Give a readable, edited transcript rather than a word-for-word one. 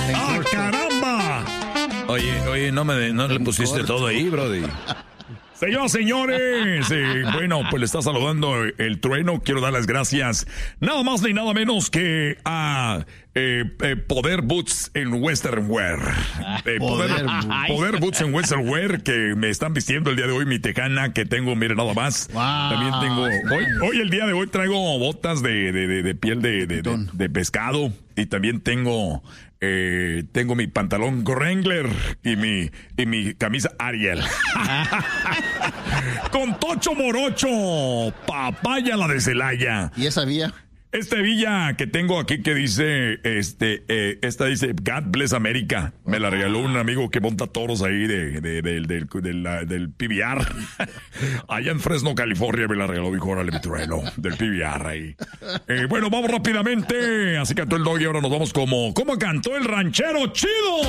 ¡Ah, caramba! Oye, no le pusiste todo ahí, brody. Señoras, señores, bueno, pues le está saludando el trueno. Quiero dar las gracias nada más ni nada menos que a Poder Boots en Western Wear. Poder Boots en Western Wear, que me están vistiendo el día de hoy mi tejana que tengo, miren nada más. Wow. También tengo, hoy el día de hoy traigo botas de piel de pescado y también tengo mi pantalón Wrangler y mi camisa Ariel. Con Tocho Morocho, papaya la de Celaya. ¿Y esa vía? Esta villa que tengo aquí que dice, esta dice God Bless America. Me la regaló un amigo que monta toros ahí del PBR. Allá en Fresno, California, me la regaló, dijo, órale, mi trueno, del PBR ahí. Bueno, vamos rápidamente. Así cantó el doggy, ahora nos vamos como cantó el ranchero chido.